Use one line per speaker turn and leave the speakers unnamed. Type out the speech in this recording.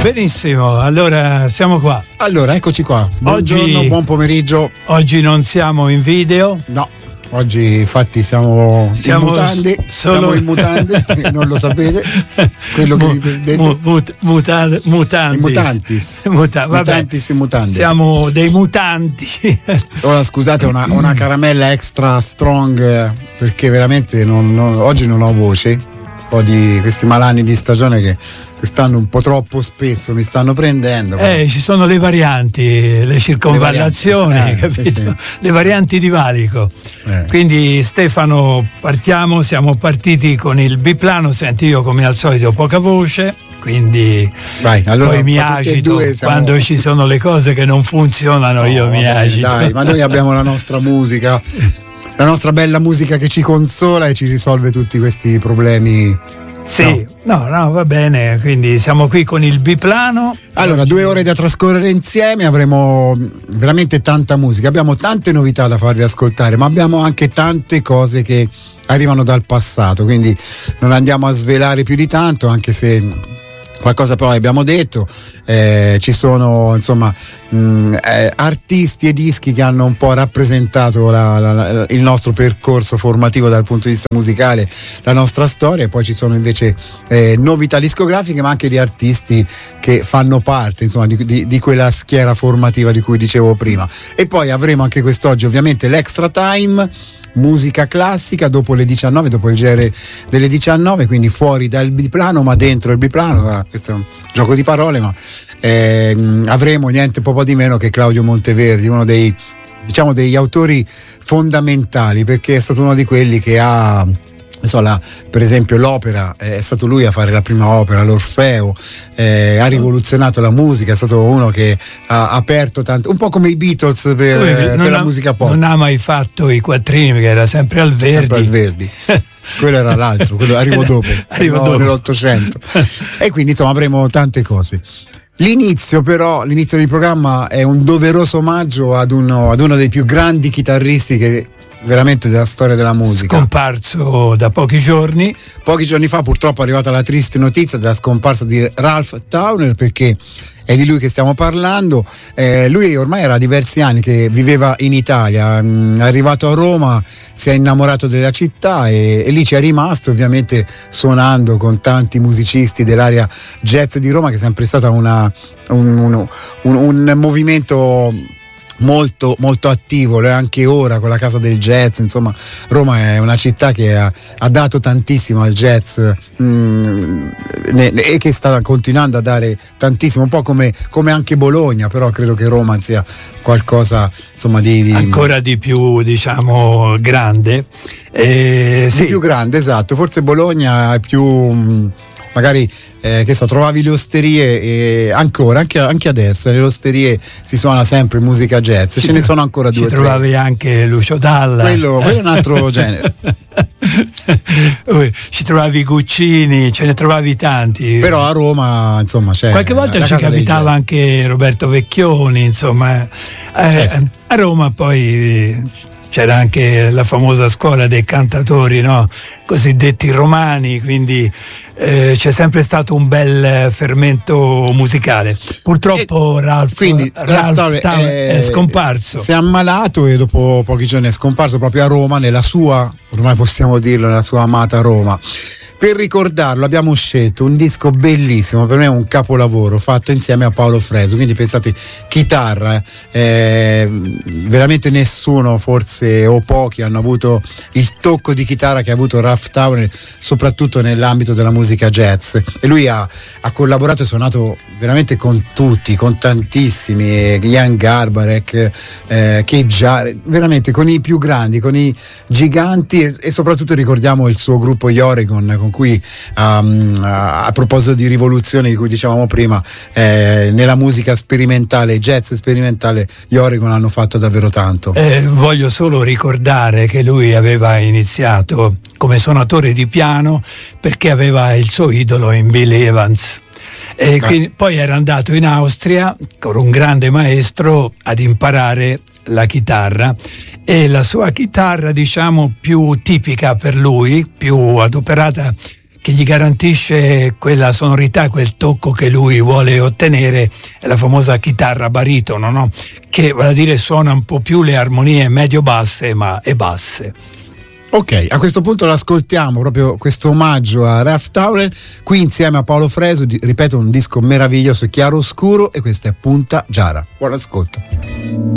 Benissimo, allora siamo qua.
Allora, eccoci qua. Buongiorno, buon pomeriggio.
Oggi non siamo in video.
No, oggi infatti siamo in mutande. Siamo in mutande, non lo sapete. Quello che vi perdete.
Mutantis
e mutandis.
Siamo dei mutanti.
Ora scusate, una caramella extra strong, perché veramente oggi non ho voce. Un po' di questi malanni di stagione che quest'anno un po' troppo spesso mi stanno prendendo.
Ci sono le varianti, le circonvallazioni, capito? Sì. Le varianti di valico. Quindi Stefano, partiamo, siamo partiti con il biplano. Senti, io come al solito poca voce, quindi
vai, allora,
poi mi agito quando ci sono le cose che non funzionano. Io mi agito.
Dai, ma noi abbiamo la nostra musica. La nostra bella musica che ci consola e ci risolve tutti questi problemi.
Sì, no, va bene, quindi siamo qui con il biplano.
Allora, 2 ore da trascorrere insieme, avremo veramente tanta musica, abbiamo tante novità da farvi ascoltare, ma abbiamo anche tante cose che arrivano dal passato, quindi non andiamo a svelare più di tanto, anche se qualcosa però abbiamo detto. Ci sono insomma artisti e dischi che hanno un po' rappresentato il nostro percorso formativo dal punto di vista musicale, la nostra storia, e poi ci sono invece novità discografiche, ma anche di artisti che fanno parte insomma di quella schiera formativa di cui dicevo prima. E poi avremo anche quest'oggi ovviamente l'extra time, musica classica dopo le 19, dopo il GR delle 19, quindi fuori dal biplano ma dentro il biplano. Questo è un gioco di parole, ma avremo niente po' di meno che Claudio Monteverdi, uno degli autori fondamentali, perché è stato uno di quelli che ha per esempio l'opera, è stato lui a fare la prima opera, l'Orfeo, ha rivoluzionato la musica, è stato uno che ha aperto tanto, un po' come i Beatles per la musica pop.
Non ha mai fatto i quattrini, perché era sempre al Verdi.
Quello era l'altro, quello arrivò dopo. Nell'Ottocento. E quindi insomma avremo tante cose. L'inizio di programma è un doveroso omaggio ad uno dei più grandi chitarristi che veramente della storia della musica.
Scomparso da pochi giorni.
Pochi giorni fa purtroppo è arrivata la triste notizia della scomparsa di Ralph Towner, perché è di lui che stiamo parlando. Lui ormai era diversi anni che viveva in Italia, è arrivato a Roma, si è innamorato della città e lì ci è rimasto, ovviamente suonando con tanti musicisti dell'area jazz di Roma, che è sempre stata un movimento molto molto attivo, lo è anche ora con la Casa del Jazz. Insomma, Roma è una città che ha dato tantissimo al jazz e che sta continuando a dare tantissimo, un po' come anche Bologna, però credo che Roma sia qualcosa insomma di
ancora di più, diciamo, grande.
Sì. Più grande, esatto. Forse Bologna è più magari trovavi le osterie, e ancora anche adesso nelle osterie si suona sempre musica jazz, ce ne sono ancora 2 o 3.
Trovavi anche Lucio Dalla,
quello è un altro genere.
Ci trovavi Guccini, ce ne trovavi tanti,
però a Roma insomma c'è
qualche volta ci capitava anche Roberto Vecchioni, insomma.
Sì.
A Roma poi c'era anche la famosa scuola dei cantatori, no? Cosiddetti romani, quindi c'è sempre stato un bel fermento musicale. Purtroppo Ralph è scomparso.
Si è ammalato e dopo pochi giorni è scomparso proprio a Roma, nella sua, ormai possiamo dirlo, nella sua amata Roma. Per ricordarlo abbiamo scelto un disco bellissimo, per me è un capolavoro, fatto insieme a Paolo Fresu, quindi pensate, chitarra, veramente nessuno forse o pochi hanno avuto il tocco di chitarra che ha avuto Ralph Towner, soprattutto nell'ambito della musica jazz, e lui ha collaborato e suonato veramente con tutti, con tantissimi, Ian Garbarek, veramente con i più grandi, con i giganti, e soprattutto ricordiamo il suo gruppo Gli Oregon, con cui a proposito di rivoluzione di cui dicevamo prima, nella musica sperimentale, jazz sperimentale, gli Oregon hanno fatto davvero tanto.
Voglio solo ricordare che lui aveva iniziato come suonatore di piano perché aveva il suo idolo in Billy Evans. Quindi poi era andato in Austria con un grande maestro ad imparare la chitarra, e la sua chitarra, diciamo, più tipica per lui, più adoperata, che gli garantisce quella sonorità, quel tocco che lui vuole ottenere, è la famosa chitarra baritono, no? Che vale a dire suona un po' più le armonie medio-basse ma e basse.
Ok, a questo punto l'ascoltiamo, proprio questo omaggio a Ralph Tauren, qui insieme a Paolo Fresu, ripeto, un disco meraviglioso, chiaro oscuro, e questa è Punta Giara. Buon ascolto.